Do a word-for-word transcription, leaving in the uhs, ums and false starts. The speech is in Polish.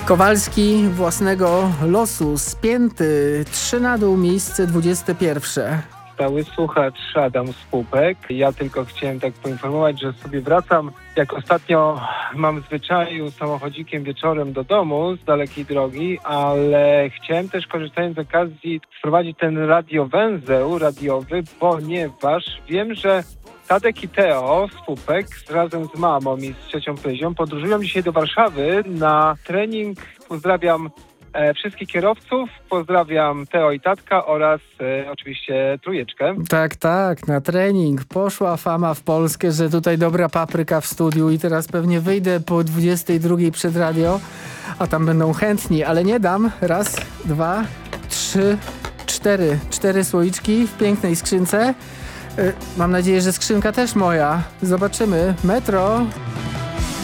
Kowalski własnego losu, spięty, trzy na dół, miejsce dwudzieste pierwsze. Stały słuchacz Adam Spupek. Ja tylko chciałem tak poinformować, że sobie wracam, jak ostatnio mam w zwyczaju, samochodzikiem wieczorem do domu z dalekiej drogi, ale chciałem też, korzystając z okazji, wprowadzić ten radiowęzeł radiowy, ponieważ wiem, że Tadek i Teo Spupek razem z mamą i z ciocią Pyzią podróżują dzisiaj do Warszawy na trening. Pozdrawiam e, wszystkich kierowców, pozdrawiam Teo i Tatka oraz e, oczywiście trójeczkę. Tak, tak, na trening. Poszła fama w Polskę, że tutaj dobra papryka w studiu i teraz pewnie wyjdę po dwudziestej drugiej przed radio, a tam będą chętni, ale nie dam. Raz, dwa, trzy, cztery. Cztery słoiczki w pięknej skrzynce. Mam nadzieję, że skrzynka też moja. Zobaczymy. Metro.